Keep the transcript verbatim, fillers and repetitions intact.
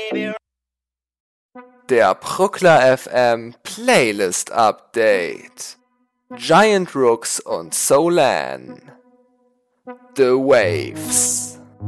Der Pruckler F M Playlist Update. Giant Rooks und Solan. The Waves.